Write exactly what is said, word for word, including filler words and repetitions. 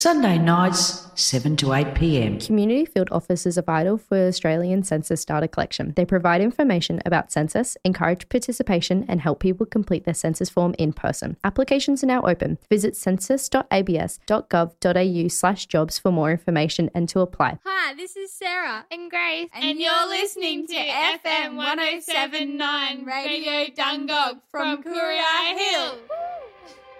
Sunday nights, seven to eight p.m. Community field officers are vital for Australian census data collection. They provide information about census, encourage participation, and help people complete their census form in person. Applications are now open. Visit census.abs.gov.au slash jobs for more information and to apply. Hi, this is Sarah and Grace, and, and you're listening to F M one oh seven point nine Radio Dungog from Courier Hill.